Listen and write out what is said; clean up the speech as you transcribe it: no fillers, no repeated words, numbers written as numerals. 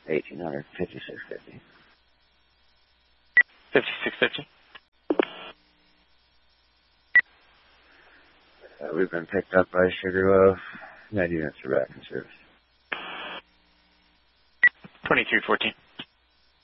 1800, 5650. 5650. We've been picked up by Sugarloaf. 90 units are back in service. 2314.